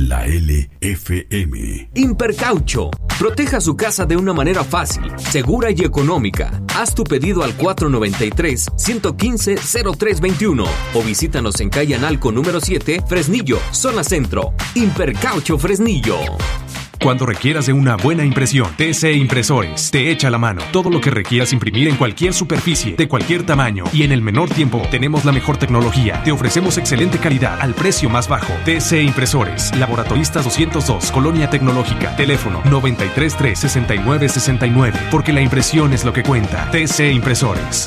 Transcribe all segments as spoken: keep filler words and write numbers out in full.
La L F M. Impercaucho. Proteja su casa de una manera fácil, segura y económica. Haz tu pedido al cuatro noventa y tres, ciento quince, cero tres veintiuno o visítanos en calle Analco número siete, Fresnillo, zona centro. Impercaucho Fresnillo. Cuando requieras de una buena impresión, T C Impresores te echa la mano. Todo lo que requieras imprimir en cualquier superficie, de cualquier tamaño y en el menor tiempo, tenemos la mejor tecnología. Te ofrecemos excelente calidad al precio más bajo. T C Impresores, Laboratoristas doscientos dos, Colonia Tecnológica. Teléfono noventa y tres tres, sesenta y nueve sesenta y nueve, porque la impresión es lo que cuenta. T C Impresores.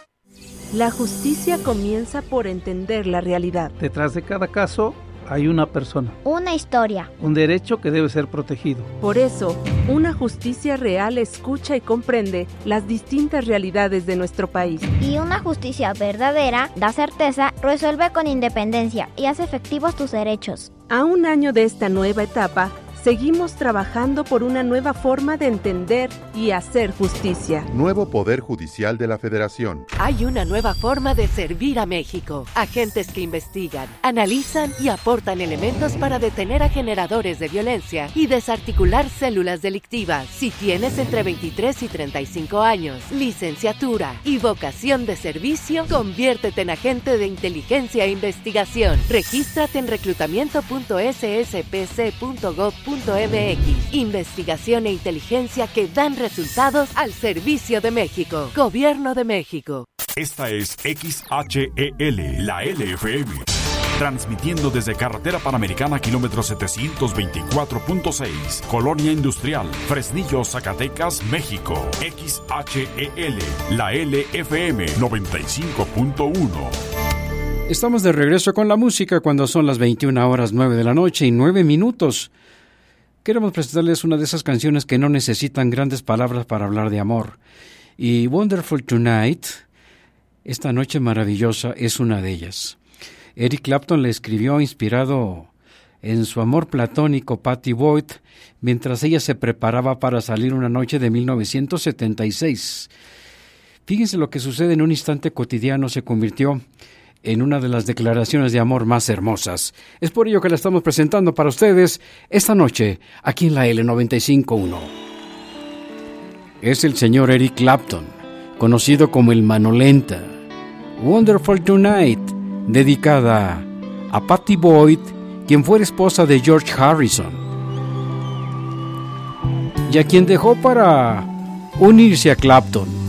La justicia comienza por entender la realidad. Detrás de cada caso hay una persona, una historia, un derecho que debe ser protegido. Por eso, una justicia real escucha y comprende las distintas realidades de nuestro país. Y una justicia verdadera da certeza, resuelve con independencia y hace efectivos tus derechos. A un año de esta nueva etapa, seguimos trabajando por una nueva forma de entender y hacer justicia. Nuevo Poder Judicial de la Federación. Hay una nueva forma de servir a México. Agentes que investigan, analizan y aportan elementos para detener a generadores de violencia y desarticular células delictivas. Si tienes entre veintitrés y treinta y cinco años, licenciatura y vocación de servicio, conviértete en agente de inteligencia e investigación. Regístrate en reclutamiento punto s s p c punto gov punto m x. Investigación e inteligencia que dan resultados al servicio de México. Gobierno de México. Esta es X H E L, la L F M. Transmitiendo desde Carretera Panamericana, kilómetro setecientos veinticuatro punto seis, Colonia Industrial, Fresnillo, Zacatecas, México. X H E L, la L F M noventa y cinco punto uno. Estamos de regreso con la música cuando son las veintiuna horas nueve de la noche y nueve minutos. Queremos presentarles una de esas canciones que no necesitan grandes palabras para hablar de amor. Y Wonderful Tonight, esta noche maravillosa, es una de ellas. Eric Clapton le escribió inspirado en su amor platónico Patty Boyd, mientras ella se preparaba para salir una noche de mil novecientos setenta y seis. Fíjense lo que sucede en un instante cotidiano se convirtió en una de las declaraciones de amor más hermosas. Es por ello que la estamos presentando para ustedes esta noche, aquí en la L noventa y cinco punto uno. Es el señor Eric Clapton, conocido como el Mano Lenta. Wonderful Tonight, dedicada a Patty Boyd, quien fue esposa de George Harrison, y a quien dejó para unirse a Clapton.